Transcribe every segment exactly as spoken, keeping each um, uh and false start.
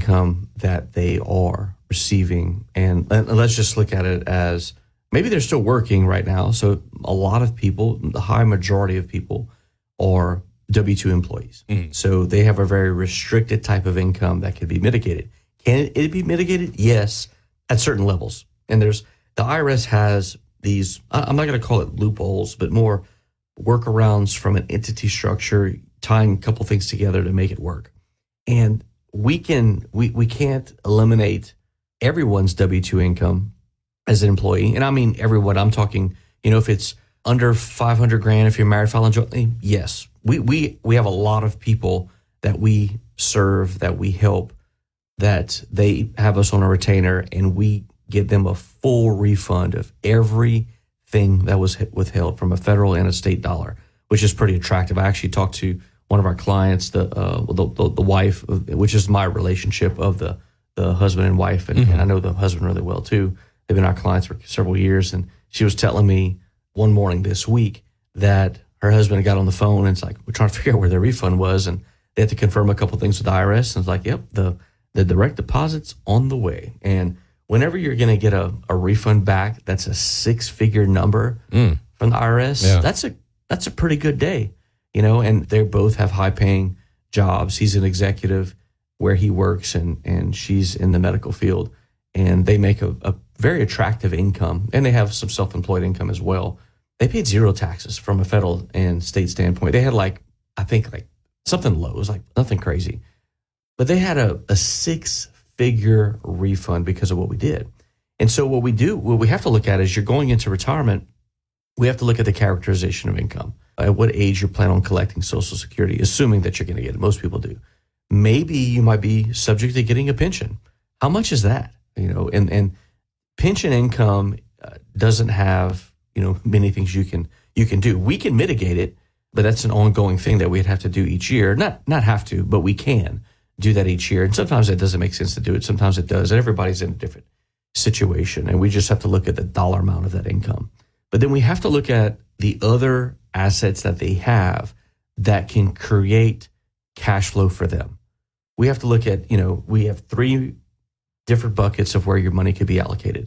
income that they are receiving. And, and let's just look at it as maybe they're still working right now. So a lot of people, the high majority of people are W two employees. Mm. So they have a very restricted type of income that can be mitigated. Can it be mitigated? Yes, at certain levels. And there's, the I R S has these, I'm not going to call it loopholes, but more workarounds from an entity structure, tying a couple things together to make it work. And we can, we, we can't eliminate everyone's W two income as an employee. And I mean everyone, I'm talking, you know, if it's under five hundred grand, if you're married, filing jointly, yes. We, we, we have a lot of people that we serve, that we help, that they have us on a retainer, and we give them a full refund of everything that was withheld from a federal and a state dollar, which is pretty attractive. I actually talked to one of our clients, the uh, the, the, the wife, which is my relationship of the, the husband and wife, and, mm-hmm. and I know the husband really well too. They've been our clients for several years, and she was telling me one morning this week that her husband got on the phone and it's like, we're trying to figure out where their refund was, and they had to confirm a couple things with the I R S, and it's like, yep, the the direct deposit's on the way. And whenever you're going to get a, a refund back, that's a six-figure number mm. from the I R S. Yeah. That's a that's a pretty good day, you know. And they both have high-paying jobs. He's an executive where he works, and and she's in the medical field, and they make a, a very attractive income, and they have some self-employed income as well. They paid zero taxes from a federal and state standpoint. They had like, I think like something low. It was like nothing crazy. But they had a, a six-figure refund because of what we did. And so what we do, what we have to look at is you're going into retirement, we have to look at the characterization of income. At what age you plan on collecting Social Security, assuming that you're going to get it. Most people do. Maybe you might be subject to getting a pension. How much is that? You know, and, and pension income uh, doesn't have, you know, many things you can you can do. We can mitigate it, but that's an ongoing thing that we'd have to do each year. Not not have to, but we can do that each year. And sometimes it doesn't make sense to do it. Sometimes it does. And everybody's in a different situation. And we just have to look at the dollar amount of that income. But then we have to look at the other assets that they have that can create cash flow for them. We have to look at, you know, we have three different buckets of where your money could be allocated.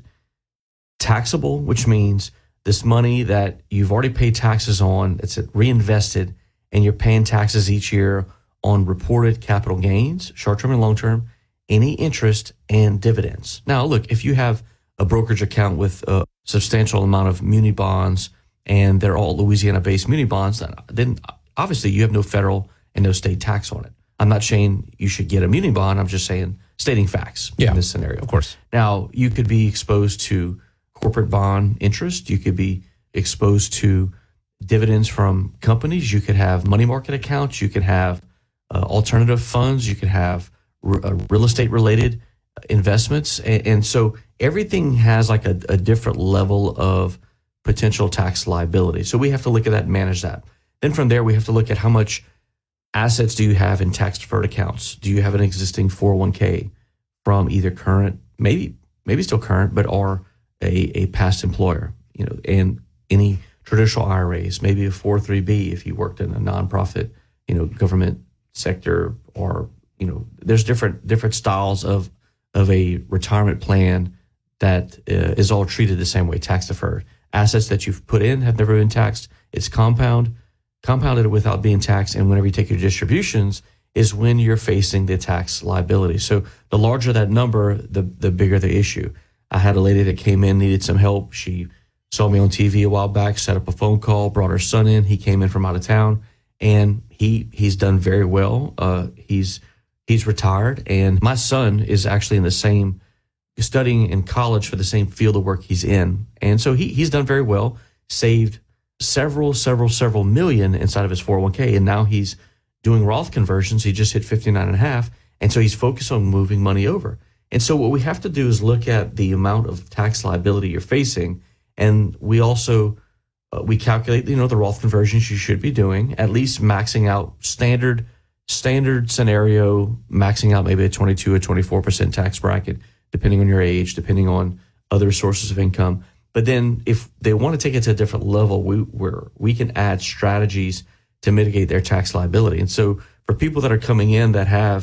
Taxable, which means this money that you've already paid taxes on, it's reinvested, and you're paying taxes each year on reported capital gains, short-term and long-term, any interest and dividends. Now, look, if you have a brokerage account with a substantial amount of muni bonds and they're all Louisiana-based muni bonds, then obviously you have no federal and no state tax on it. I'm not saying you should get a muni bond. I'm just saying stating facts yeah, in this scenario. Of course. Now, you could be exposed to corporate bond interest. You could be exposed to dividends from companies. You could have money market accounts. You could have uh, alternative funds. You could have r- uh, real estate related investments. And, and so everything has like a, a different level of potential tax liability. So we have to look at that and manage that. Then from there, we have to look at how much assets do you have in tax deferred accounts? Do you have an existing four oh one k from either current, maybe maybe still current, but are a, a past employer, you know, and any traditional I R As, maybe a four oh three b if you worked in a nonprofit, you know, government sector, or, you know, there's different different styles of of a retirement plan that uh, is all treated the same way, tax deferred. Assets that you've put in have never been taxed. It's compound, compounded without being taxed, and whenever you take your distributions is when you're facing the tax liability. So the larger that number, the the bigger the issue. I had a lady that came in, needed some help. She saw me on T V a while back, set up a phone call, brought her son in. He came in from out of town, and he he's done very well. Uh, he's he's retired, and my son is actually in the same, studying in college for the same field of work he's in. And so he he's done very well, saved several, several, several million inside of his four oh one k, and now he's doing Roth conversions. He just hit fifty-nine and a half, and so he's focused on moving money over. And so what we have to do is look at the amount of tax liability you're facing, and we also uh, we calculate, you know, the Roth conversions you should be doing, at least maxing out standard standard scenario, maxing out maybe a twenty-two or twenty-four percent tax bracket, depending on your age, depending on other sources of income. But then if they want to take it to a different level, we where we can add strategies to mitigate their tax liability. And so for people that are coming in that have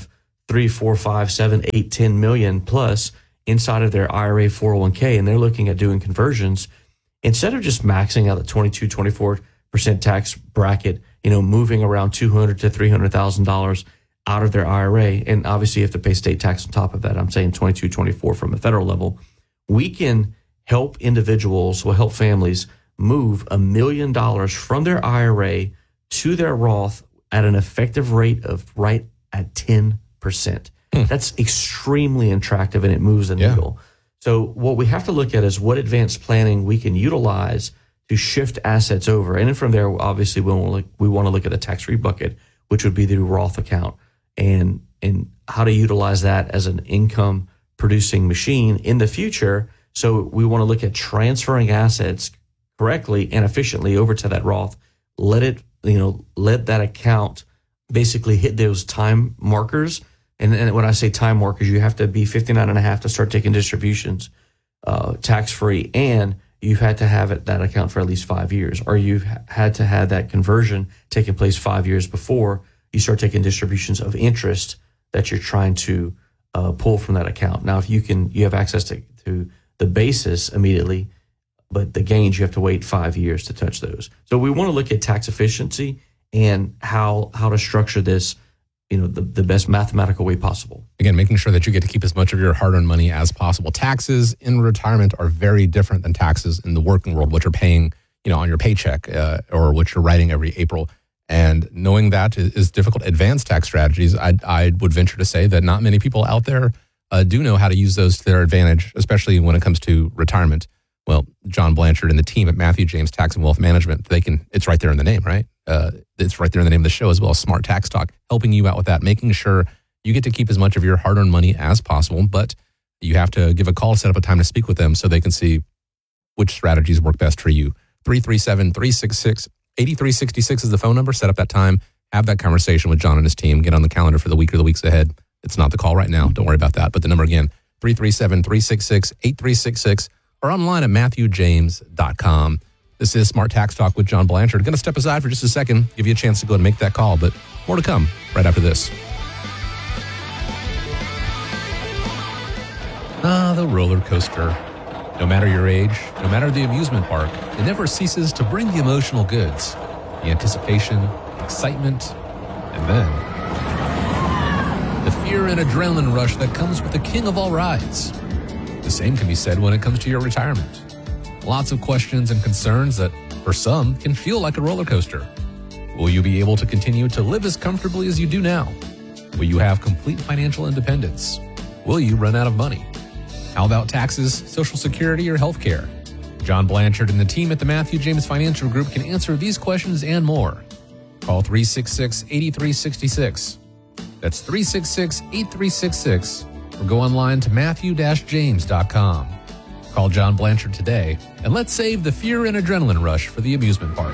three, four, five, seven, eight, ten million plus inside of their I R A four oh one k, and they're looking at doing conversions, instead of just maxing out the twenty-two, twenty-four percent tax bracket, you know, moving around two hundred to three hundred thousand dollars out of their I R A, and obviously you have to pay state tax on top of that. I'm saying twenty-two, twenty-four from a federal level. We can help individuals, will help families move a million dollars from their I R A to their Roth at an effective rate of right at ten percent. Hmm. That's extremely attractive, and it moves the needle. Yeah. So what we have to look at is what advanced planning we can utilize to shift assets over. And then from there, obviously, we want to look, we want to look at the tax-free bucket, which would be the Roth account, and, and how to utilize that as an income-producing machine in the future. So we want to look at transferring assets correctly and efficiently over to that Roth. Let it, you know, let that account basically hit those time markers. And, and when I say time markers, you have to be fifty-nine and a half to start taking distributions uh, tax-free, and you've had to have it, that account for at least five years, or you've had to have that conversion taking place five years before you start taking distributions of interest that you're trying to uh, pull from that account. Now, if you can, you have access to, to the basis immediately, but the gains, you have to wait five years to touch those. So we want to look at tax efficiency and how how to structure this, you know, the, the best mathematical way possible. Again, making sure that you get to keep as much of your hard-earned money as possible. Taxes in retirement are very different than taxes in the working world, what you're paying, you know, on your paycheck uh, or what you're writing every April. And knowing that is, is difficult. Advanced tax strategies, I, I would venture to say that not many people out there uh, do know how to use those to their advantage, especially when it comes to retirement. Well, John Blanchard and the team at Matthew James Tax and Wealth Management, they can, it's right there in the name, right? Uh, it's right there in the name of the show, as well as Smart Tax Talk, helping you out with that, making sure you get to keep as much of your hard-earned money as possible, but you have to give a call, set up a time to speak with them so they can see which strategies work best for you. three three seven, three six six, eight three six six is the phone number. Set up that time, have that conversation with John and his team, get on the calendar for the week or the weeks ahead. It's not the call right now. Don't worry about that. But the number again, three three seven, three six six, eight three six six, or online at matthew james dot com. This is Smart Tax Talk with John Blanchard. Going to step aside for just a second, give you a chance to go and make that call, but more to come right after this. Ah, the roller coaster. No matter your age, no matter the amusement park, it never ceases to bring the emotional goods, the anticipation, excitement, and then the fear and adrenaline rush that comes with the king of all rides. The same can be said when it comes to your retirement. Lots of questions and concerns that, for some, can feel like a roller coaster. Will you be able to continue to live as comfortably as you do now? Will you have complete financial independence? Will you run out of money? How about taxes, Social Security, or health care? John Blanchard and the team at the Matthew James Financial Group can answer these questions and more. Call three six six, eight three six six. That's three six six, eight three six six. Or go online to matthew james dot com. Call John Blanchard today, and let's save the fear and adrenaline rush for the amusement park.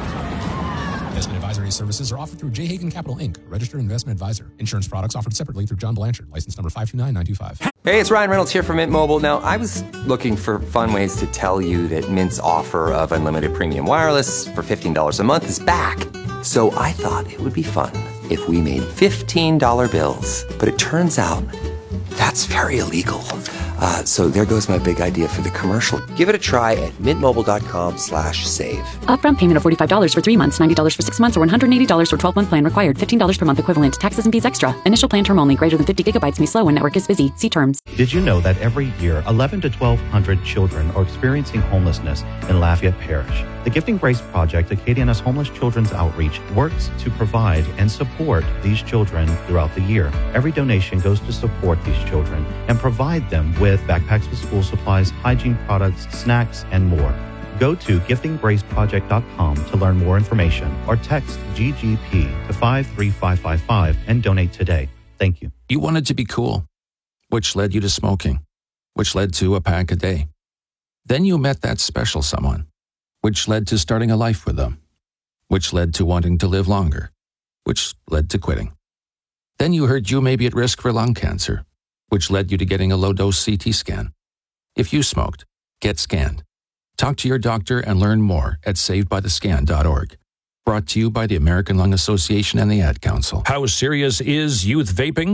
Investment advisory services are offered through J. Hagan Capital, Incorporated, registered investment advisor. Insurance products offered separately through John Blanchard, license number five two nine nine two five. Hey, it's Ryan Reynolds here from Mint Mobile. Now, I was looking for fun ways to tell you that Mint's offer of unlimited premium wireless for fifteen dollars a month is back. So I thought it would be fun if we made fifteen dollar bills. But it turns out that's very illegal. Uh, so there goes my big idea for the commercial. Give it a try at mintmobile.com slash save. Upfront payment of forty-five dollars for three months, ninety dollars for six months, or one hundred eighty dollars for twelve-month plan required. fifteen dollars per month equivalent. Taxes and fees extra. Initial plan term only. Greater than fifty gigabytes may slow when network is busy. See terms. Did you know that every year, eleven to twelve hundred children are experiencing homelessness in Lafayette Parish? The Gifting Grace Project, Acadiana's homeless children's outreach, works to provide and support these children throughout the year. Every donation goes to support these children and provide them with backpacks with school supplies, hygiene products, snacks, and more. Go to gifting grace project dot com to learn more information or text G G P to five three five five five and donate today. Thank you. You wanted to be cool, which led you to smoking, which led to a pack a day. Then you met that special someone, which led to starting a life with them, which led to wanting to live longer, which led to quitting. Then you heard you may be at risk for lung cancer, which led you to getting a low-dose C T scan. If you smoked, get scanned. Talk to your doctor and learn more at saved by the scan dot org. Brought to you by the American Lung Association and the Ad Council. How serious is youth vaping?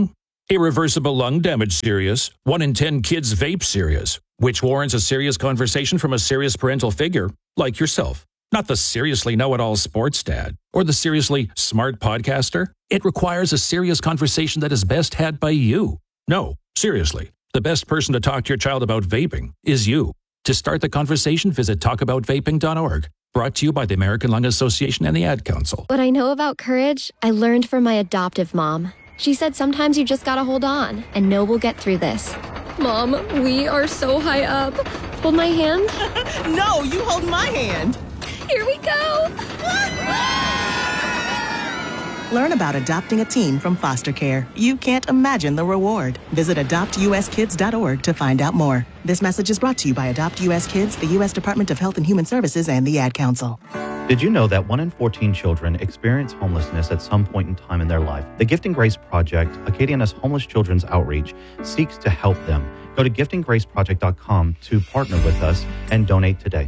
Irreversible lung damage serious. One in ten kids vape serious, which warrants a serious conversation from a serious parental figure like yourself. Not the seriously know-it-all sports dad or the seriously smart podcaster. It requires a serious conversation that is best had by you. No, seriously, the best person to talk to your child about vaping is you. To start the conversation, visit talk about vaping dot org. Brought to you by the American Lung Association and the Ad Council. What I know about courage, I learned from my adoptive mom. She said sometimes you just gotta hold on and know we'll get through this. Mom, we are so high up. Hold my hand. No, you hold my hand. Here we go. Learn about adopting a teen from foster care. You can't imagine the reward. Visit adopt u s kids dot org to find out more. This message is brought to you by Adopt U S Kids, the U S Department of Health and Human Services, and the Ad Council. Did you know that one in fourteen children experience homelessness at some point in time in their life? The Gifting Grace Project, Acadiana's Homeless Children's Outreach, seeks to help them. Go to gifting grace project dot com to partner with us and donate today.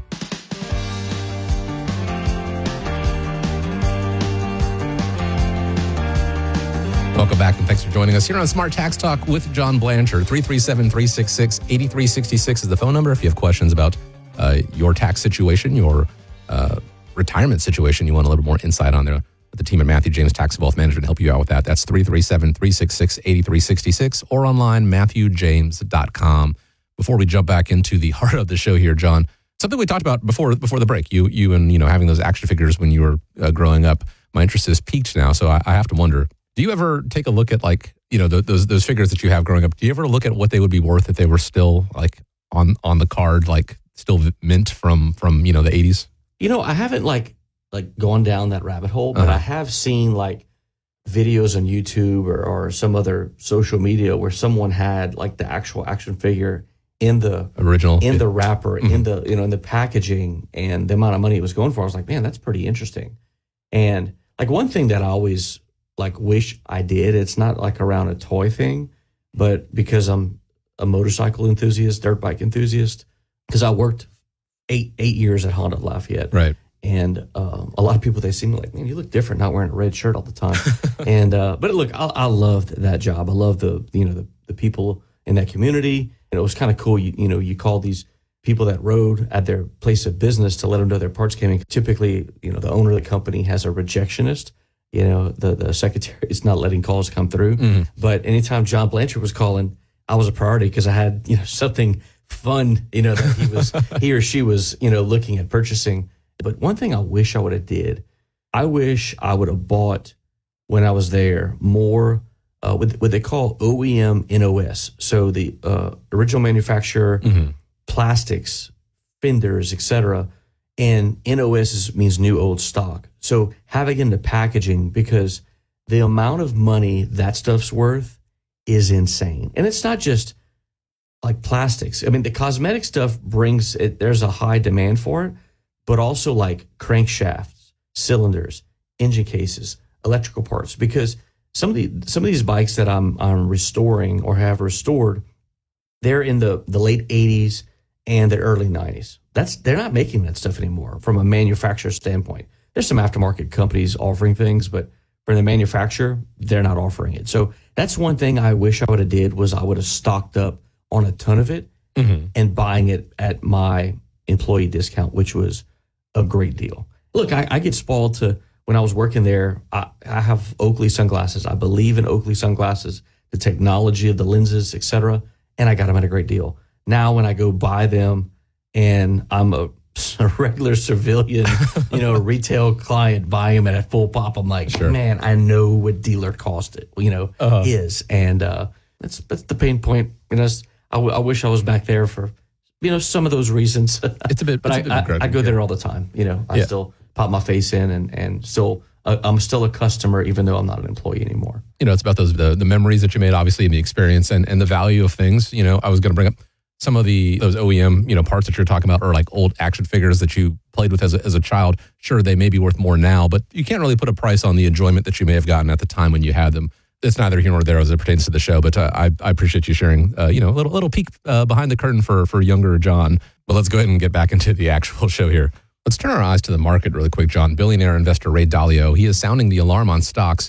Welcome back, and thanks for joining us here on Smart Tax Talk with John Blanchard. three three seven, three six six, eight three six six is the phone number if you have questions about uh, your tax situation, your uh, retirement situation. You want a little more insight on there. The team at Matthew James Tax and Wealth Management help you out with that. That's three three seven, three six six, eight three six six or online, matthew james dot com. Before we jump back into the heart of the show here, John, something we talked about before before the break, you you and you know having those action figures when you were uh, growing up, my interest is peaked now, so I, I have to wonder, do you ever take a look at, like, you know, the, those those figures that you have growing up? Do you ever look at what they would be worth if they were still like on on the card, like still mint from from you know the eighties? You know, I haven't like like gone down that rabbit hole, but Uh-huh. I have seen like videos on YouTube or, or some other social media where someone had like the actual action figure in the Original in the wrapper, Mhm. in the you know in the packaging, and the amount of money it was going for. I was like, man, that's pretty interesting. And like one thing that I always like wish I did, it's not like around a toy thing, but because I'm a motorcycle enthusiast, dirt bike enthusiast, because I worked eight eight years at Honda of Lafayette. Right. And um, a lot of people, they seem like, man, you look different not wearing a red shirt all the time. and uh, but look, I, I loved that job. I love the you know the, the people in that community, and it was kind of cool. You you know you call these people that rode at their place of business to let them know their parts came in. Typically, you know the owner of the company has a rejectionist. You know the the secretary is not letting calls come through. Mhm. But anytime John Blanchard was calling, I was a priority because I had you know something fun you know that he was he or she was you know looking at purchasing. But one thing I wish I would have did, I wish I would have bought when I was there more uh, what, what they call O E M N O S. So the uh, original manufacturer, Mm-hmm. plastics, fenders, et cetera. And N O S is, means new old stock. So having it in the packaging, because the amount of money that stuff's worth is insane. And it's not just like plastics. I mean, the cosmetic stuff brings it, there's a high demand for it, but also like crankshafts, cylinders, engine cases, electrical parts. Because some of the some of these bikes that I'm I'm restoring or have restored, they're in the, the late eighties and the early nineties. That's they're not making that stuff anymore from a manufacturer standpoint. There's some aftermarket companies offering things, but for the manufacturer, they're not offering it. So that's one thing I wish I would have did was I would have stocked up on a ton of it Mm-hmm. and buying it at my employee discount, which was a great deal. Look, I, I get spoiled to when I was working there. I, I have Oakley sunglasses. I believe in Oakley sunglasses, the technology of the lenses, et cetera. And I got them at a great deal. Now, when I go buy them and I'm a, a regular civilian, you know, retail client buying them at a full pop, I'm like, Sure. man, I know what dealer cost it, you know, Uh-huh. is. And uh, that's that's the pain point. You know, it's- I, w- I wish I was back there for, you know, some of those reasons. It's a bit, But it's I, a bit I, I begrudging, go yeah. there all the time. You know, I Yeah. still pop my face in, and and still uh, I'm still a customer, even though I'm not an employee anymore. You know, it's about those the, the memories that you made, obviously, and the experience and, and the value of things. You know, I was going to bring up some of the those O E M, you know, parts that you're talking about are like old action figures that you played with as a, as a child. Sure, they may be worth more now, but you can't really put a price on the enjoyment that you may have gotten at the time when you had them. It's neither here nor there as it pertains to the show, but uh, I, I appreciate you sharing, uh, you know, a little little peek uh, behind the curtain for for younger John. But let's go ahead and get back into the actual show here. Let's turn our eyes to the market really quick, John. Billionaire investor Ray Dalio, he is sounding the alarm on stocks.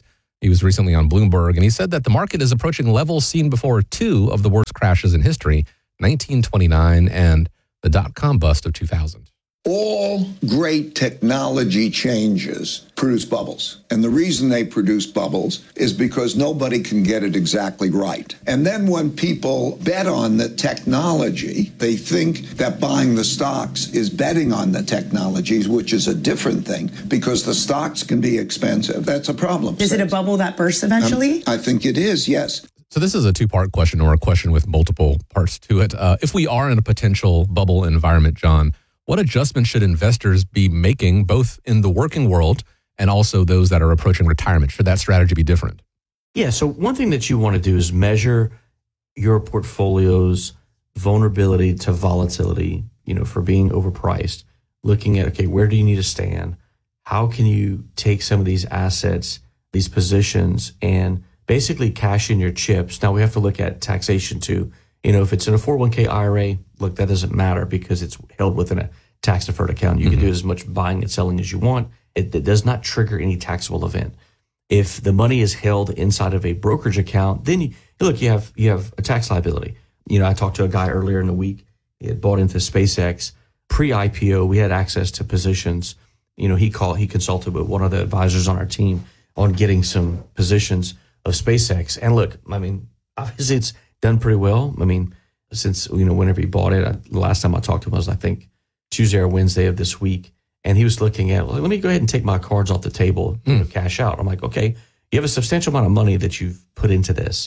He was recently on Bloomberg, and he said that the market is approaching levels seen before two of the worst crashes in history, nineteen twenty-nine and the dot-com bust of two thousand. All great technology changes produce bubbles. And the reason they produce bubbles is because nobody can get it exactly right. And then when people bet on the technology, they think that buying the stocks is betting on the technologies, which is a different thing, because the stocks can be expensive. That's a problem. Is it a bubble that bursts eventually? Um, I think it is, yes. So this is a two-part question, or a question with multiple parts to it. Uh, if we are in a potential bubble environment, John, what adjustments should investors be making, both in the working world and also those that are approaching retirement? Should that strategy be different? Yeah, so one thing that you want to do is measure your portfolio's vulnerability to volatility, you know, for being overpriced, looking at, okay, where do you need to stand? How can you take some of these assets, these positions, and basically cash in your chips? Now, we have to look at taxation too. You know, if it's in a four oh one k I R A, look, that doesn't matter because it's held within a tax-deferred account. You mm-hmm. can do as much buying and selling as you want. It, it does not trigger any taxable event. If the money is held inside of a brokerage account, then you, look, you have you have a tax liability. You know, I talked to a guy earlier in the week. He had bought into SpaceX. Pre-I P O, we had access to positions. You know, he called, he consulted with one of the advisors on our team on getting some positions of SpaceX. And look, I mean, obviously it's done pretty well. I mean, since, you know, whenever he bought it, I, the last time I talked to him was, I think, Tuesday or Wednesday of this week. And he was looking at, well, let me go ahead and take my cards off the table, mm. you know, cash out. I'm like, okay, you have a substantial amount of money that you've put into this.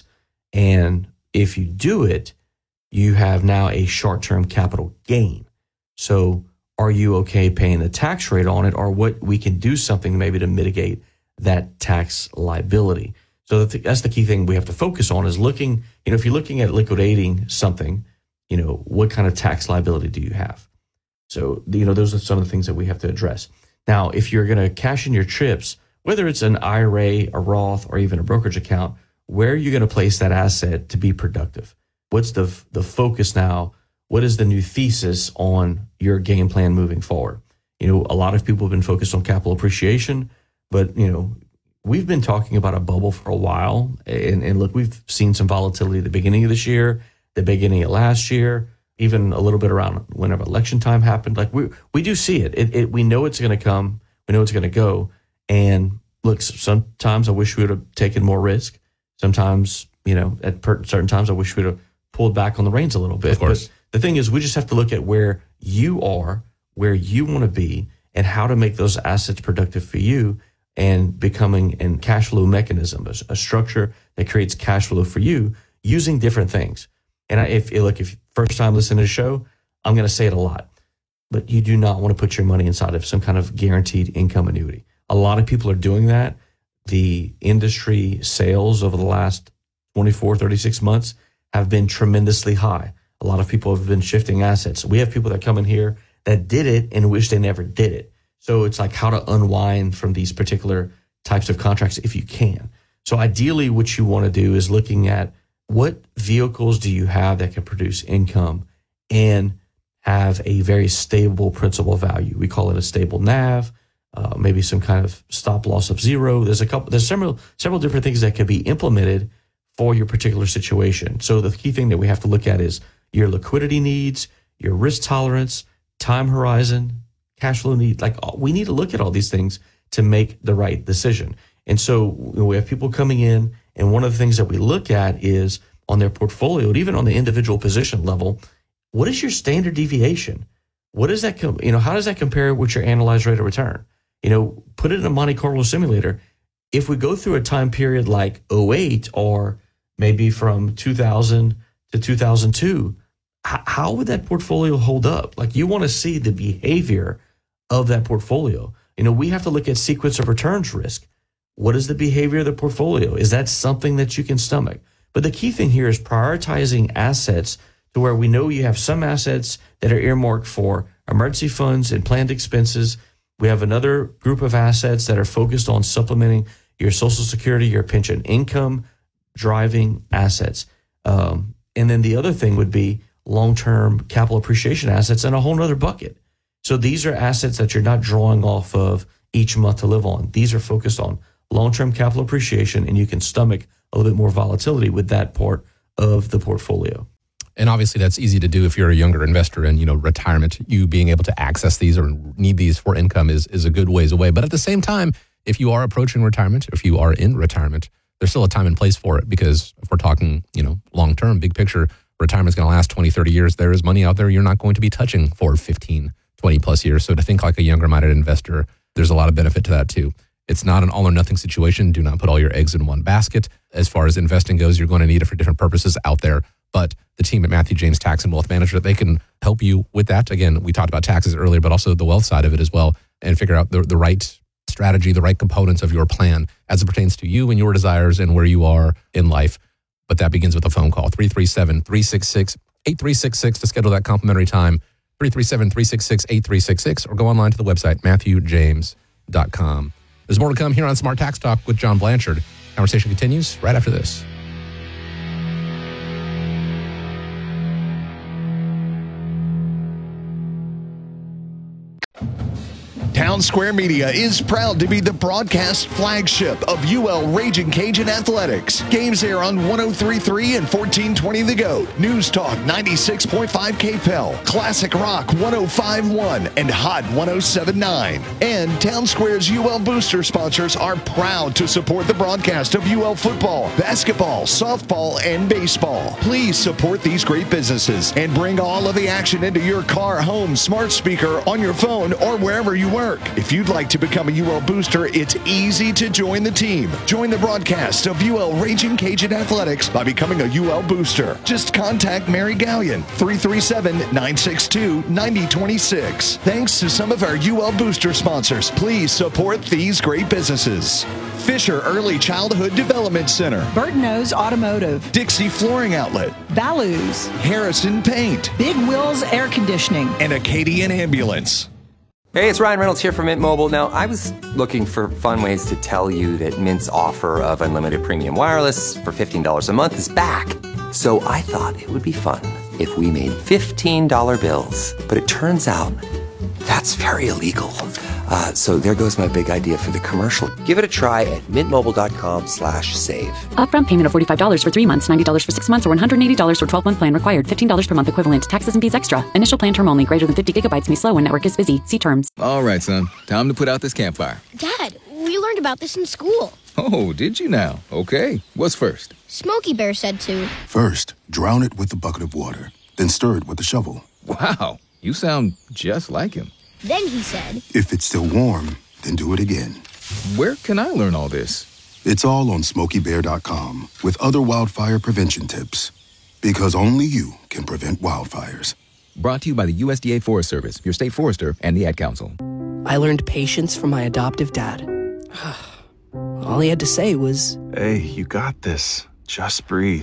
And if you do it, you have now a short-term capital gain. So are you okay paying the tax rate on it, or what we can do something maybe to mitigate that tax liability? So that's the key thing we have to focus on, is looking, you know, if you're looking at liquidating something, you know, what kind of tax liability do you have? So, you know, those are some of the things that we have to address. Now, if you're going to cash in your chips, whether it's an I R A, a Roth, or even a brokerage account, where are you going to place that asset to be productive? What's the the focus now? What is the new thesis on your game plan moving forward? You know, a lot of people have been focused on capital appreciation, but, you know, we've been talking about a bubble for a while, and, and look, we've seen some volatility at the beginning of this year, the beginning of last year, even a little bit around whenever election time happened. Like we we do see it. It, it we know it's going to come. We know it's going to go. And look, sometimes I wish we would have taken more risk. Sometimes, you know, at certain times I wish we would have pulled back on the reins a little bit. Of course. But the thing is, we just have to look at where you are, where you want to be, and how to make those assets productive for you, and becoming a cash flow mechanism, a, a structure that creates cash flow for you using different things. And I, if look, if first time listening to the show, I'm going to say it a lot, but you do not want to put your money inside of some kind of guaranteed income annuity. A lot of people are doing that. The industry sales over the last twenty-four, thirty-six months have been tremendously high. A lot of people have been shifting assets. We have people that come in here that did it and wish they never did it. So it's like how to unwind from these particular types of contracts if you can. So ideally what you want to do is looking at what vehicles do you have that can produce income and have a very stable principal value. We call it a stable N A V, uh, maybe some kind of stop loss of zero. There's a couple, there's several, several different things that can be implemented for your particular situation. So the key thing that we have to look at is your liquidity needs, your risk tolerance, time horizon, cash flow need. Like we need to look at all these things to make the right decision. And so we have people coming in, and one of the things that we look at is on their portfolio, and even on the individual position level, what is your standard deviation? What is that? Com- you know, how does that compare with your analyzed rate of return? You know, put it in a Monte Carlo simulator. If we go through a time period like oh eight, or maybe from two thousand to two thousand two, h- how would that portfolio hold up? Like you want to see the behavior of that portfolio. You know, we have to look at sequence of returns risk. What is the behavior of the portfolio? Is that something that you can stomach? But the key thing here is prioritizing assets to where we know you have some assets that are earmarked for emergency funds and planned expenses. We have another group of assets that are focused on supplementing your Social Security, your pension, income driving assets. Um, and then the other thing would be long-term capital appreciation assets in a whole nother bucket. So these are assets that you're not drawing off of each month to live on. These are focused on long-term capital appreciation, and you can stomach a little bit more volatility with that part of the portfolio. And obviously that's easy to do if you're a younger investor, and, you know, retirement, you being able to access these or need these for income is, is a good ways away. But at the same time, if you are approaching retirement, if you are in retirement, there's still a time and place for it, because if we're talking, you know, long-term, big picture, retirement's going to last twenty, thirty years. There is money out there you're not going to be touching for fifteen, twenty plus years. So to think like a younger-minded investor, there's a lot of benefit to that too. It's not an all or nothing situation. Do not put all your eggs in one basket. As far as investing goes, you're going to need it for different purposes out there. But the team at Matthew James Tax and Wealth Management, they can help you with that. Again, we talked about taxes earlier, but also the wealth side of it as well, and figure out the, the right strategy, the right components of your plan as it pertains to you and your desires and where you are in life. But that begins with a phone call, three three seven, three six six, eight three six six to schedule that complimentary time, three three seven, three six six, eight three six six, or go online to the website, matthew james dot com. There's more to come here on Smart Tax Talk with John Blanchard. Conversation continues right after this. Town Square Media is proud to be the broadcast flagship of U L Raging Cajun Athletics. Games air on one oh three point three and fourteen twenty The Goat, News Talk ninety-six point five K P E L, Classic Rock one oh five point one, and Hot one oh seven point nine. And Town Square's U L Booster sponsors are proud to support the broadcast of U L football, basketball, softball, and baseball. Please support these great businesses and bring all of the action into your car, home, smart speaker, on your phone, or wherever you work. If you'd like to become a U L Booster, it's easy to join the team. Join the broadcast of U L Raging Cajun Athletics by becoming a U L Booster. Just contact Mary Gallion, three three seven, nine six two, nine oh two six. Thanks to some of our U L Booster sponsors, please support these great businesses. Fisher Early Childhood Development Center, Burton-O's Automotive, Dixie Flooring Outlet, Balloos, Harrison Paint, Big Wheels Air Conditioning, and Acadian Ambulance. Hey, it's Ryan Reynolds here from Mint Mobile. Now, I was looking for fun ways to tell you that Mint's offer of unlimited premium wireless for fifteen dollars a month is back. So I thought it would be fun if we made fifteen dollar bills. But it turns out that's very illegal. Uh, so there goes my big idea for the commercial. Give it a try at mintmobile.com slash save. Upfront payment of forty-five dollars for three months, ninety dollars for six months, or one hundred eighty dollars for twelve-month plan required. fifteen dollars per month equivalent. Taxes and fees extra. Initial plan term only. Greater than fifty gigabytes may slow when network is busy. See terms. All right, son. Time to put out this campfire. Dad, we learned about this in school. Oh, did you now? Okay. What's first? Smokey Bear said to. First, drown it with a bucket of water. Then stir it with a shovel. Wow. You sound just like him. Then he said, if it's still warm, then do it again. Where can I learn all this? It's all on smokey bear dot com with other wildfire prevention tips. Because only you can prevent wildfires. Brought to you by the U S D A Forest Service, your state forester, and the Ad Council. I learned patience from my adoptive dad. All he had to say was, hey, you got this. Just breathe.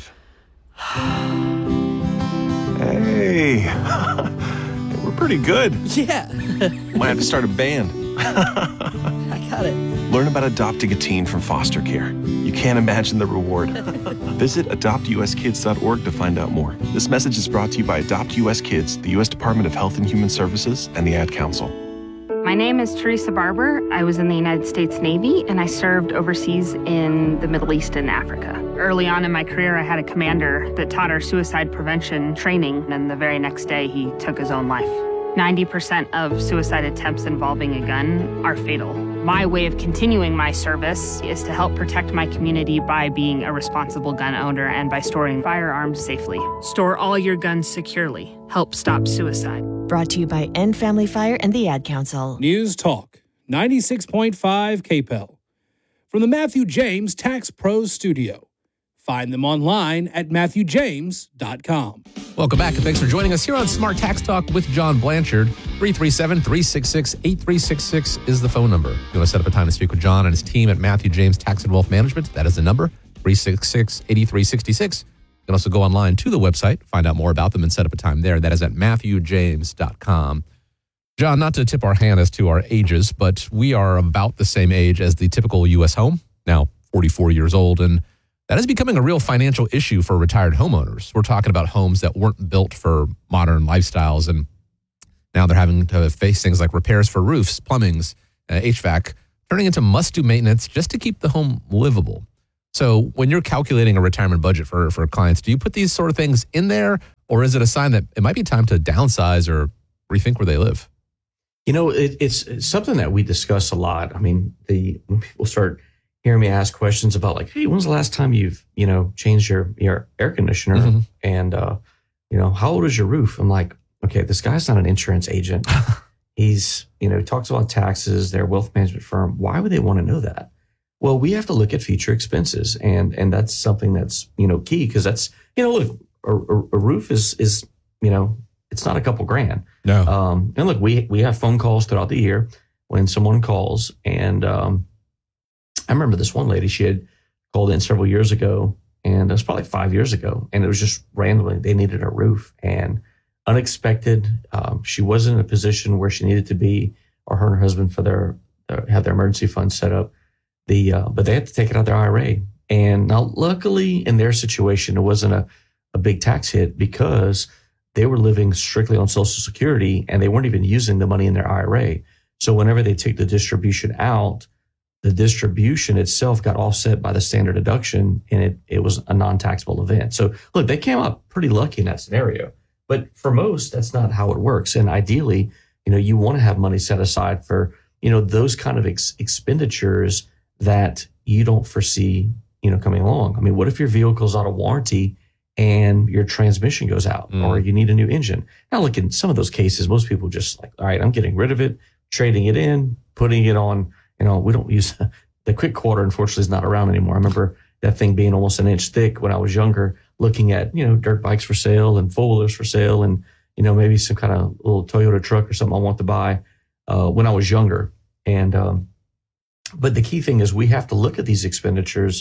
Hey. We're pretty good. Yeah. Might have to start a band. I got it. Learn about adopting a teen from foster care. You can't imagine the reward. Visit adopt u s kids dot org to find out more. This message is brought to you by Adopt U S Kids, the U S Department of Health and Human Services, and the Ad Council. My name is Teresa Barber. I was in the United States Navy, and I served overseas in the Middle East and Africa. Early on in my career, I had a commander that taught our suicide prevention training, and the very next day, he took his own life. ninety percent of suicide attempts involving a gun are fatal. My way of continuing my service is to help protect my community by being a responsible gun owner and by storing firearms safely. Store all your guns securely. Help stop suicide. Brought to you by End Family Fire and the Ad Council. News Talk, ninety-six point five K P E L. From the Matthew James Tax Pros Studio. Find them online at matthew james dot com. Welcome back, and thanks for joining us here on Smart Tax Talk with John Blanchard. three three seven, three six six, eight three six six is the phone number. If you want to set up a time to speak with John and his team at Matthew James Tax and Wealth Management, that is the number, three six six, eight three six six. You can also go online to the website, find out more about them, and set up a time there. That is at matthew james dot com. John, not to tip our hand as to our ages, but we are about the same age as the typical U S home, now forty-four years old, and that is becoming a real financial issue for retired homeowners. We're talking about homes that weren't built for modern lifestyles, and now they're having to face things like repairs for roofs, plumbings, uh, H V A C. turning into must-do maintenance just to keep the home livable. So when you're calculating a retirement budget for, for clients, do you put these sort of things in there, or is it a sign that it might be time to downsize or rethink where they live? You know, it, it's, it's something that we discuss a lot. I mean, the when people start hearing me ask questions about like, hey, when's the last time you've, you know, changed your, your air conditioner? Mm-hmm. And, uh, you know, how old is your roof? I'm like, okay, this guy's not an insurance agent. He's, you know, talks about taxes, their wealth management firm. Why would they want to know that? Well, we have to look at future expenses. And, and that's something that's, you know, key, because that's, you know, look, a, a roof is, is, you know, it's not a couple grand. No. Um, and look, we, we have phone calls throughout the year when someone calls. And um, I remember this one lady, she had called in several years ago, and it was probably five years ago. And it was just randomly, they needed a roof, and unexpected. Um, she wasn't in a position where she needed to be, or her and her husband for their, their have their emergency fund set up. The uh, but they had to take it out of their I R A. And now, luckily, in their situation, it wasn't a, a big tax hit, because they were living strictly on Social Security, and they weren't even using the money in their I R A. So whenever they take the distribution out, the distribution itself got offset by the standard deduction, and it, it was a non-taxable event. So look, they came out pretty lucky in that scenario. But for most, that's not how it works. And ideally, you know, you want to have money set aside for, you know, those kind of ex- expenditures that you don't foresee, you know, coming along. I mean, what if your vehicle's out of warranty and your transmission goes out, mm. or you need a new engine? Now, look, in some of those cases, most people just like, all right, I'm getting rid of it, trading it in, putting it on, you know, we don't use the quick quarter, unfortunately, is not around anymore. I remember that thing being almost an inch thick when I was younger, looking at, you know, dirt bikes for sale and four-wheelers for sale, and, you know, maybe some kind of little Toyota truck or something I want to buy uh, when I was younger. And, um, but the key thing is we have to look at these expenditures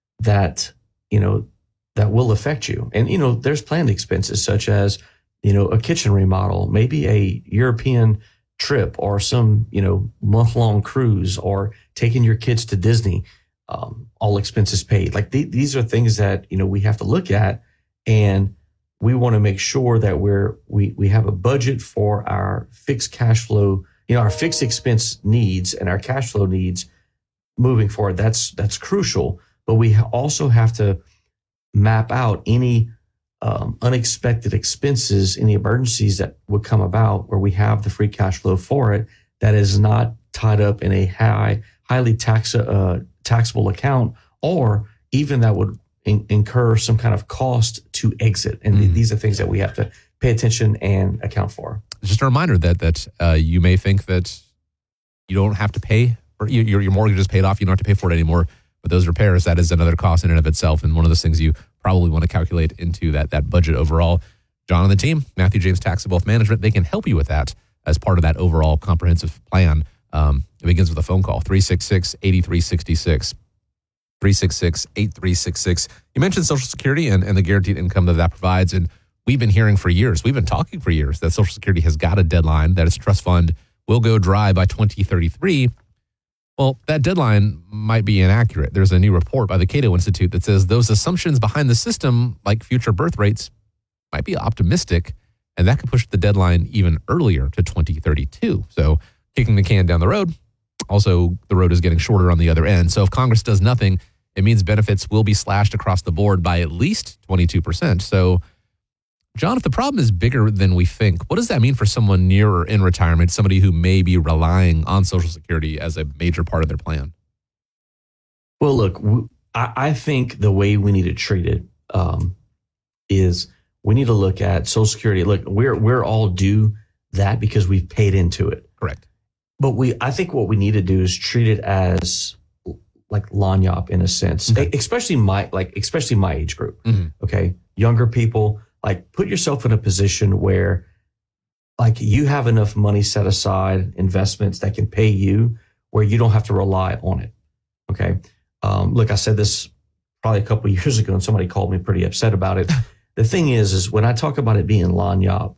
that, you know, that will affect you. And, you know, there's planned expenses such as, you know, a kitchen remodel, maybe a European trip, or some, you know, month-long cruise, or taking your kids to Disney. Um, all expenses paid. Like th- these are things that, you know, we have to look at, and we want to make sure that we're, we, we have a budget for our fixed cash flow, you know, our fixed expense needs and our cash flow needs moving forward. That's, that's crucial. But we also have to map out any um, unexpected expenses, any emergencies that would come about, where we have the free cash flow for it, that is not tied up in a high, highly tax, uh, taxable account, or even that would in- incur some kind of cost to exit. And mm. th- these are things that we have to pay attention and account for. Just a reminder that that uh, you may think that you don't have to pay, or your, your mortgage is paid off, you don't have to pay for it anymore. But those repairs, that is another cost in and of itself, and one of those things you probably want to calculate into that that budget overall. John and the team, Matthew James Tax and Wealth Management, they can help you with that as part of that overall comprehensive plan. Um, it begins with a phone call, three six six, eight three six six, three six six, eight three six six. You mentioned Social Security and, and the guaranteed income that that provides, and we've been hearing for years, we've been talking for years that Social Security has got a deadline, that its trust fund will go dry by twenty thirty-three. Well, that deadline might be inaccurate. There's a new report by the Cato Institute that says those assumptions behind the system, like future birth rates, might be optimistic, and that could push the deadline even earlier to twenty thirty-two. So kicking the can down the road. Also, the road is getting shorter on the other end. So if Congress does nothing, it means benefits will be slashed across the board by at least twenty-two percent. So, John, if the problem is bigger than we think, what does that mean for someone near or in retirement, somebody who may be relying on Social Security as a major part of their plan? Well, look, I, I think the way we need to treat it um, is we need to look at Social Security. Look, we're we're all due that because we've paid into it. Correct. But we, I think what we need to do is treat it as like lagniappe in a sense, okay. especially my like especially my age group. Mm-hmm. Okay, younger people. Like, put yourself in a position where, like, you have enough money set aside, investments that can pay you, where you don't have to rely on it. Okay. Um, look, I said this probably a couple of years ago, and somebody called me pretty upset about it. The thing is, is when I talk about it being lagniappe,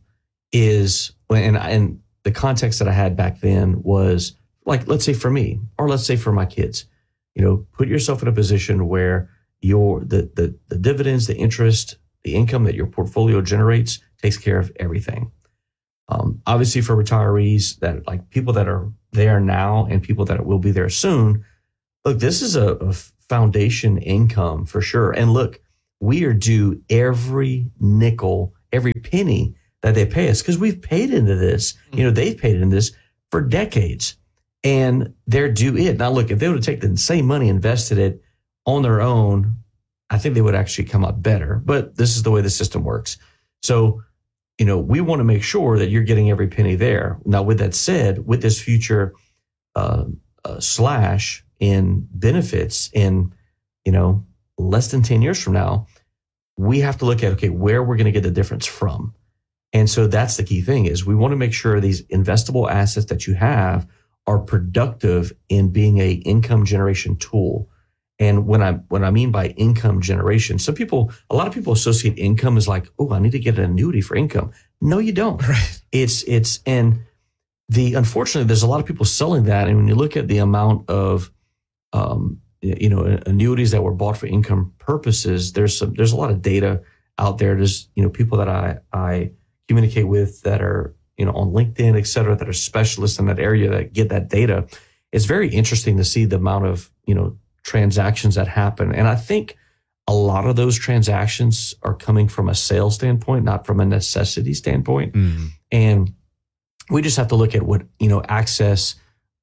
is when, and, and the context that I had back then was like, let's say for me, or let's say for my kids, you know, put yourself in a position where your the the, the dividends, the interest, the income that your portfolio generates takes care of everything. Um, obviously, for retirees, that like people that are there now and people that will be there soon, look, this is a, a foundation income for sure. And look, we are due every nickel, every penny that they pay us because we've paid into this. You know, they've paid into this for decades and they're due it. Now, look, if they would have taken the same money, invested it on their own, I think they would actually come out better. But this is the way the system works. So, you know, we want to make sure that you're getting every penny there. Now, with that said, with this future uh, uh, slash in benefits in, you know, less than ten years from now, we have to look at, okay, where we're going to get the difference from. And so that's the key thing is we want to make sure these investable assets that you have are productive in being a income generation tool. And when I when I mean by income generation, some people, a lot of people associate income as like, oh, I need to get an annuity for income. No, you don't. Right. It's it's and the unfortunately, there's a lot of people selling that. And when you look at the amount of um, you know annuities that were bought for income purposes, there's some there's a lot of data out there. There's you know people that I I communicate with that are you know on LinkedIn, et cetera, that are specialists in that area that get that data. It's very interesting to see the amount of you know transactions that happen. And I think a lot of those transactions are coming from a sales standpoint, not from a necessity standpoint. Mm. And we just have to look at what, you know, access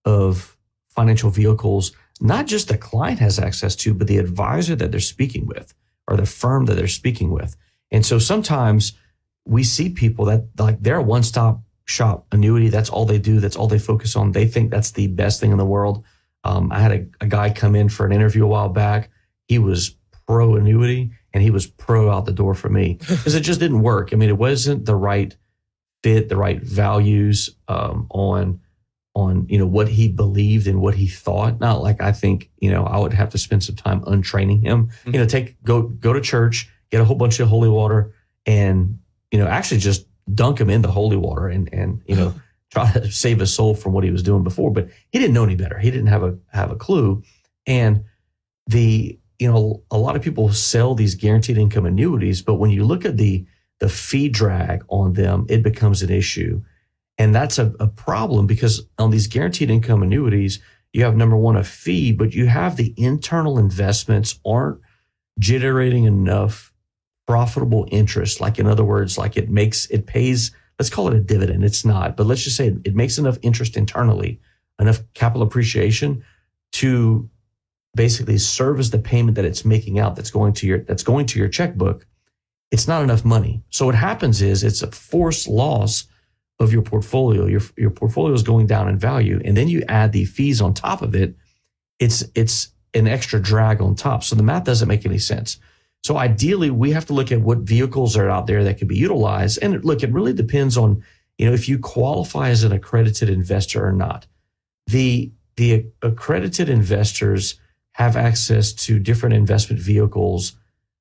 of financial vehicles, not just the client has access to, but the advisor that they're speaking with or the firm that they're speaking with. And so sometimes we see people that like they're a one-stop shop annuity. That's all they do. That's all they focus on. They think that's the best thing in the world. Um, I had a, a guy come in for an interview a while back. He was pro annuity and he was pro out the door for me because it just didn't work. I mean, it wasn't the right fit, the right values um, on on you know what he believed and what he thought. Not like I think you know I would have to spend some time untraining him. Mm-hmm. You know, take go go to church, get a whole bunch of holy water, and you know actually just dunk him into holy water and and you know. try to save his soul from what he was doing before, but he didn't know any better. He didn't have a have a clue. And the you know a lot of people sell these guaranteed income annuities, but when you look at the the fee drag on them, it becomes an issue, and that's a, a problem because on these guaranteed income annuities, you have number one a fee, but you have the internal investments aren't generating enough profitable interest. Like in other words, like it makes it pays. Let's call it a dividend. It's not, but let's just say it makes enough interest internally, enough capital appreciation to basically serve as the payment that it's making out that's going to your that's going to your checkbook. It's not enough money. So what happens is it's a forced loss of your portfolio. Your your portfolio is going down in value, and then you add the fees on top of it. It's it's an extra drag on top. So the math doesn't make any sense. So ideally, we have to look at what vehicles are out there that can be utilized. And look, it really depends on, you know, if you qualify as an accredited investor or not. The, the accredited investors have access to different investment vehicles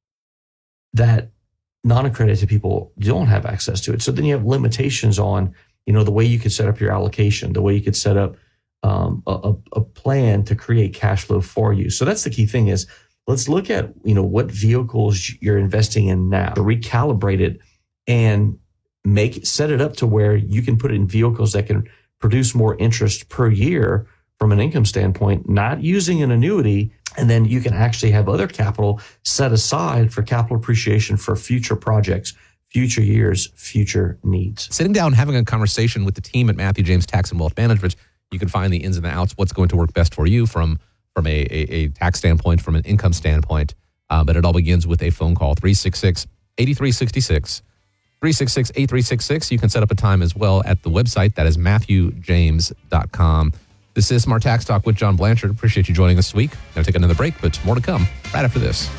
that non-accredited people don't have access to it. So then you have limitations on, you know, the way you could set up your allocation, the way you could set up um, a, a plan to create cash flow for you. So that's the key thing is, let's look at, you know, what vehicles you're investing in now, recalibrate it and make set it up to where you can put it in vehicles that can produce more interest per year from an income standpoint, not using an annuity. And then you can actually have other capital set aside for capital appreciation for future projects, future years, future needs. Sitting down, having a conversation with the team at Matthew James Tax and Wealth Management, you can find the ins and the outs, what's going to work best for you from from a, a, a tax standpoint, from an income standpoint. Uh, but it all begins with a phone call, three six six, eight three six six, three six six, eight three six six. You can set up a time as well at the website. That is matthew james dot com. This is Smart Tax Talk with John Blanchard. Appreciate you joining us this week. Going to take another break, but more to come right after this.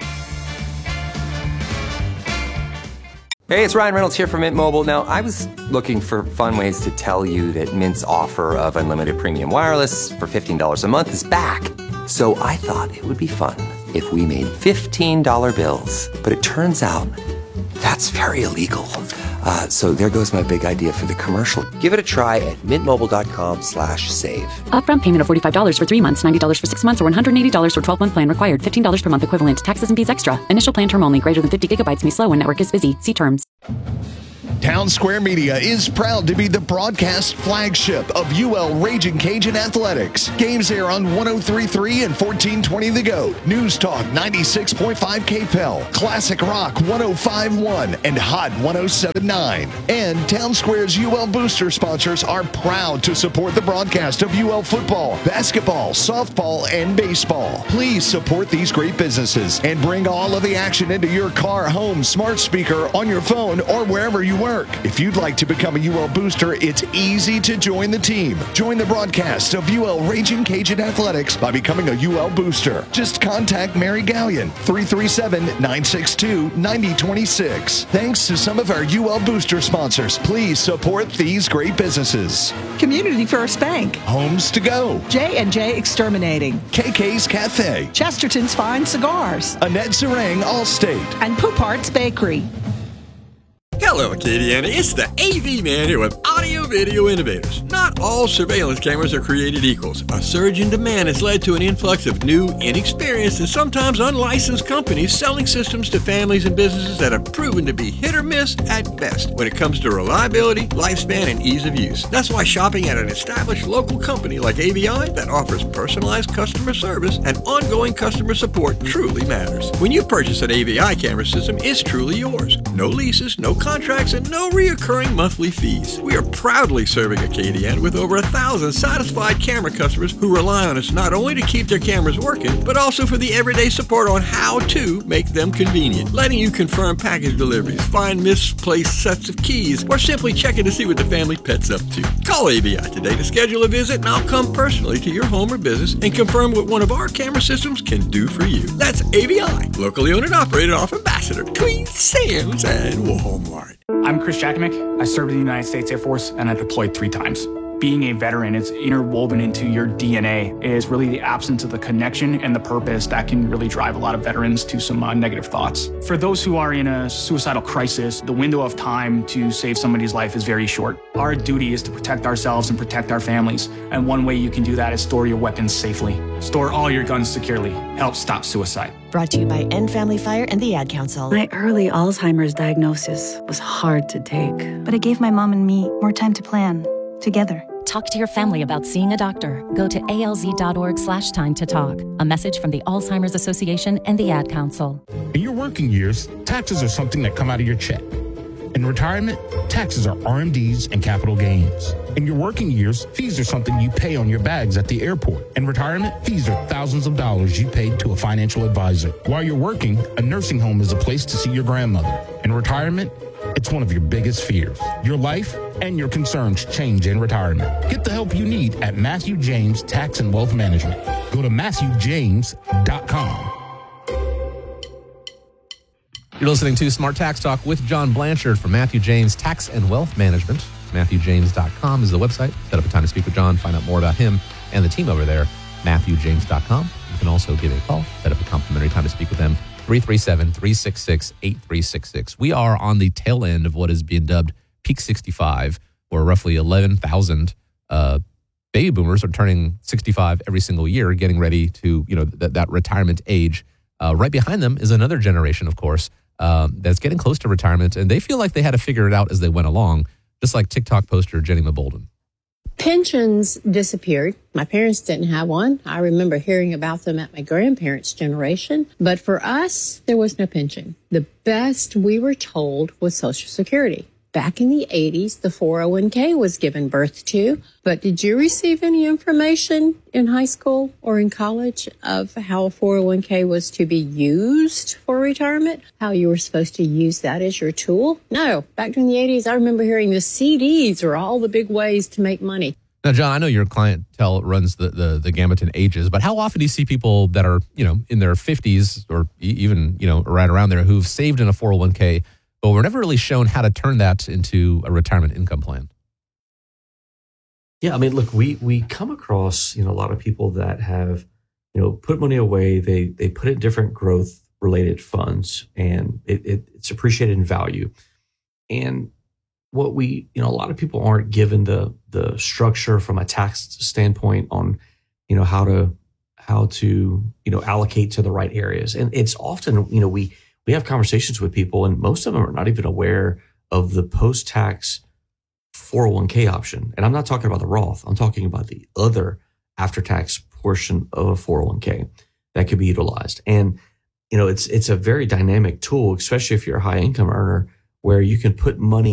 Hey, it's Ryan Reynolds here from Mint Mobile. Now, I was looking for fun ways to tell you that Mint's offer of unlimited premium wireless for fifteen dollars a month is back. So I thought it would be fun if we made fifteen dollar bills. But it turns out that's very illegal. Uh, so there goes my big idea for the commercial. Give it a try at mintmobile.com slash save. Upfront payment of forty-five dollars for three months, ninety dollars for six months, or one hundred eighty dollars for twelve-month plan required. fifteen dollars per month equivalent. Taxes and fees extra. Initial plan term only. Greater than fifty gigabytes may slow when network is busy. See terms. Town Square Media is proud to be the broadcast flagship of U L Raging Cajun Athletics. Games air on one oh three point three and fourteen twenty The Goat, News Talk ninety-six point five K P E L, Classic Rock one oh five point one, and Hot one oh seven point nine. And Town Square's U L Booster sponsors are proud to support the broadcast of U L football, basketball, softball, and baseball. Please support these great businesses and bring all of the action into your car, home, smart speaker, on your phone, or wherever you work. If you'd like to become a U L Booster, it's easy to join the team. Join the broadcast of U L Raging Cajun Athletics by becoming a U L Booster. Just contact Mary Gallion, three three seven, nine six two, nine oh two six. Thanks to some of our U L Booster sponsors, please support these great businesses. Community First Bank. Homes to Go. J and J Exterminating. K K's Cafe. Chesterton's Fine Cigars. Annette Serang Allstate. And Poupart's Bakery. Hello, Acadiana. It's the A V Man here with Audio Video Innovators. Not all surveillance cameras are created equals. A surge in demand has led to an influx of new, inexperienced, and sometimes unlicensed companies selling systems to families and businesses that have proven to be hit or miss at best when it comes to reliability, lifespan, and ease of use. That's why shopping at an established local company like A V I that offers personalized customer service and ongoing customer support truly matters. When you purchase an A V I camera system, it's truly yours. No leases, no contracts, and no reoccurring monthly fees. We are proudly serving Acadiana with over a thousand satisfied camera customers who rely on us not only to keep their cameras working, but also for the everyday support on how to make them convenient, letting you confirm package deliveries, find misplaced sets of keys, or simply checking to see what the family pet's up to. Call A V I today to schedule a visit, and I'll come personally to your home or business and confirm what one of our camera systems can do for you. That's A V I, locally owned and operated off Ambassador between Sam's and Walmart. I'm Chris Jackamick. I served in the United States Air Force and I deployed three times. Being a veteran, it's interwoven into your D N A. It is really the absence of the connection and the purpose that can really drive a lot of veterans to some uh, negative thoughts. For those who are in a suicidal crisis, the window of time to save somebody's life is very short. Our duty is to protect ourselves and protect our families. And one way you can do that is store your weapons safely. Store all your guns securely. Help stop suicide. Brought to you by End Family Fire and the Ad Council. My early Alzheimer's diagnosis was hard to take, but it gave my mom and me more time to plan together. Talk to your family about seeing a doctor. Go to alz.org slash time to talk. A message from the Alzheimer's Association and the Ad Council. In your working years, taxes are something that come out of your check. In retirement, taxes are R M Ds and capital gains. In your working years, fees are something you pay on your bags at the airport. In retirement, fees are thousands of dollars you paid to a financial advisor. While you're working, a nursing home is a place to see your grandmother. In retirement, it's one of your biggest fears. Your life and your concerns change in retirement. Get the help you need at Matthew James Tax and Wealth Management. Go to matthew james dot com. You're listening to Smart Tax Talk with John Blanchard from Matthew James Tax and Wealth Management. matthew james dot com is the website. Set up a time to speak with John, find out more about him and the team over there, matthew james dot com. You can also give a call, set up a complimentary time to speak with them, three three seven, three six six, eight three six six. We are on the tail end of what is being dubbed Peak sixty-five, where roughly eleven thousand uh, baby boomers are turning sixty-five every single year, getting ready to, you know, th- that retirement age. Uh, right behind them is another generation, of course, um, that's getting close to retirement, and they feel like they had to figure it out as they went along, just like TikTok poster Jenny Mabolden. Pensions disappeared. My parents didn't have one. I remember hearing about them at my grandparents' generation. But for us, there was no pension. The best we were told was Social Security. Back in the eighties, the four oh one k was given birth to. But did you receive any information in high school or in college of how a four oh one k was to be used for retirement? How you were supposed to use that as your tool? No. Back in the eighties, I remember hearing the C Ds were all the big ways to make money. Now, John, I know your clientele runs the, the, the gamut in ages, but how often do you see people that are, you know, in their fifties or even, you know, right around there who've saved in a four oh one k, but we're never really shown how to turn that into a retirement income plan? Yeah, I mean, look, we we come across, you know, a lot of people that have, you know, put money away. They they put it in different growth related funds, and it, it it's appreciated in value. And what we, you know, a lot of people aren't given the the structure from a tax standpoint on, you know, how to how to you know allocate to the right areas. And it's often, you know, we we have conversations with people, and most of them are not even aware of the post-tax four oh one k option. And I'm not talking about the Roth. I'm talking about the other after-tax portion of a four oh one k that could be utilized. And, you know, it's it's a very dynamic tool, especially if you're a high income earner, where you can put money